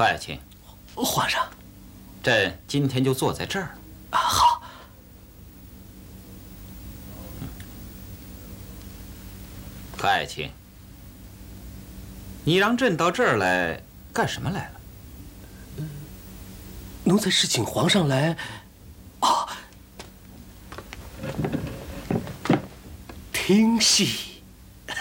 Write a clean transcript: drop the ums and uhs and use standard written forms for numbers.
柯爱卿， 皇上， 朕今天就坐在这儿。 啊，好。 柯爱卿，你让朕到这儿来干什么来了？ 奴才是请皇上来，听戏。